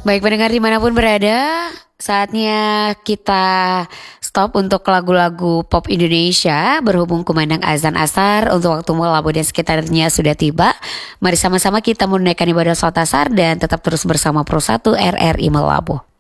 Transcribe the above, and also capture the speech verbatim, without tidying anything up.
Baik pendengar dimanapun berada, saatnya kita stop untuk lagu-lagu pop Indonesia. Berhubung kumandang azan asar untuk waktu Melabo dan sekitarnya sudah tiba. Mari sama-sama kita menunaikan ibadah sholat asar dan tetap terus bersama Pro satu R R I Melabo.